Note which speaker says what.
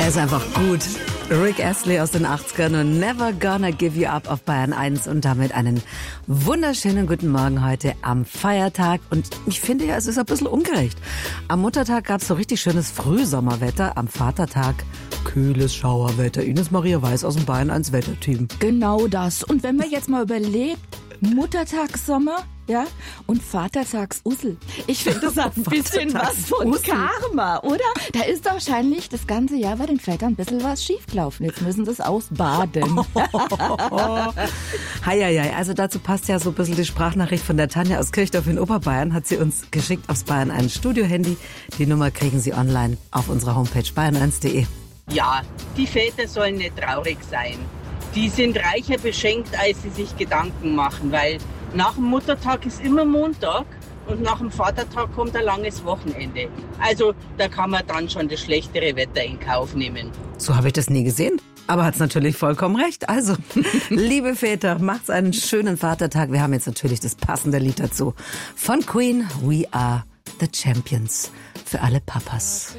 Speaker 1: Er ist einfach gut. Rick Astley aus den 80ern und Never Gonna Give You Up auf Bayern 1 und damit einen wunderschönen guten Morgen heute am Feiertag. Und ich finde ja, es ist ein bisschen ungerecht. Am Muttertag gab es so richtig schönes Frühsommerwetter, am Vatertag kühles Schauerwetter. Ines Maria Weiß aus dem Bayern 1 Wetterteam.
Speaker 2: Genau das. Und wenn man jetzt mal überlegt, Muttertagssommer, ja, und Vatertagsussel. Ich finde, das hat ein bisschen was von Karma, oder? Da ist wahrscheinlich das ganze Jahr bei den Vätern ein bisschen was schiefgelaufen. Jetzt müssen sie es ausbaden.
Speaker 1: Heieiei, also dazu passt ja so ein bisschen die Sprachnachricht von der Tanja aus Kirchdorf in Oberbayern. Hat sie uns geschickt aufs Bayern 1 Studio-Handy. Die Nummer kriegen Sie online auf unserer Homepage bayern1.de.
Speaker 3: Ja, die Väter sollen nicht traurig sein. Die sind reicher beschenkt, als sie sich Gedanken machen, weil nach dem Muttertag ist immer Montag und nach dem Vatertag kommt ein langes Wochenende. Also da kann man dann schon das schlechtere Wetter in Kauf nehmen.
Speaker 1: So habe ich das nie gesehen. Aber hat's natürlich vollkommen recht. Also, liebe Väter, macht's einen schönen Vatertag. Wir haben jetzt natürlich das passende Lied dazu. Von Queen, We Are the Champions. Für alle Papas.